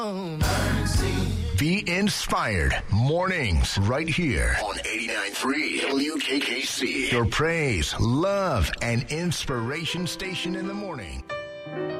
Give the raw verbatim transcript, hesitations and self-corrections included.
Be inspired. Mornings right here on eighty-nine point three W K K C. Your praise, love, and inspiration station in the morning.